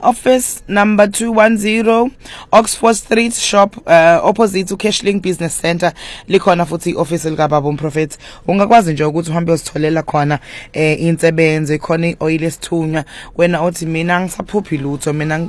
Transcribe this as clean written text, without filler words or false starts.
Office number 210 Oxford Street shop opposite to Cashling Business Center likhona futhi office likaBaba uMprophet ungakwazi nje ukuthi uhambe uzitholela khona insebenze khona ioil esithunywa wena othi mina ngisaphuphi lutho mina